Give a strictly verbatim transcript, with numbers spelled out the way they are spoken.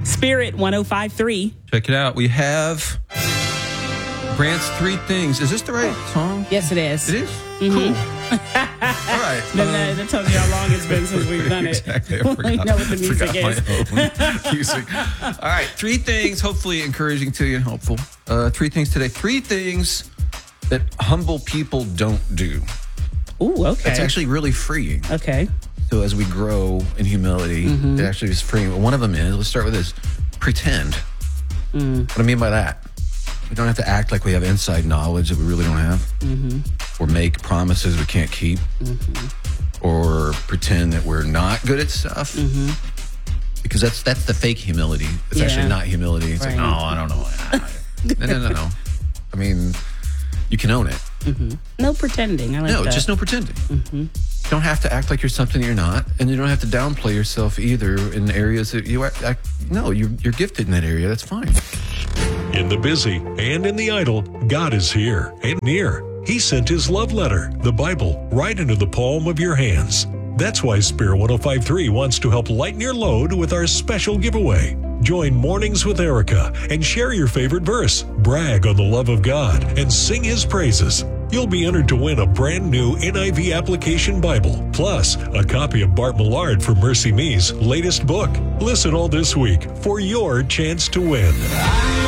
Spirit one oh five point three. Check it out. We have Brant's Three Things. Is this the right song? Yes, it is. It is? Mm-hmm. Cool. All right. That, um, that tells you how long it's been since we've done it. Exactly. I We forgot, know what the music forgot my is. own music. All right. Three things, hopefully encouraging to you and helpful. Uh, three things today. Three things that humble people don't do. Ooh, okay. It's actually really freeing. Okay. So as we grow in humility, Mm-hmm. it actually is freeing. One of them is, let's start with this, pretend. Mm. What I mean by that, we don't have to act like we have inside knowledge that we really don't have, Mm-hmm. or make promises we can't keep, Mm-hmm. or pretend that we're not good at stuff. Mm-hmm. Because that's that's the fake humility. It's Yeah. actually not humility. It's Right. like, no, I don't know. no, no, no, no. I mean, you can own it. Mm-hmm. No pretending. I like No, that. just no pretending. Mm-hmm. You don't have to act like you're something you're not, and you don't have to downplay yourself either in areas that you act. act no, you're, you're gifted in that area. That's fine. In the busy and in the idle, God is here and near. He sent his love letter, the Bible, right into the palm of your hands. That's why Spirit one oh five point three wants to help lighten your load with our special giveaway. Join Mornings with Erica and share your favorite verse, brag on the love of God, and sing his praises. You'll be entered to win a brand new N I V application Bible, plus a copy of Bart Millard from Mercy Me's latest book. Listen all this week for your chance to win.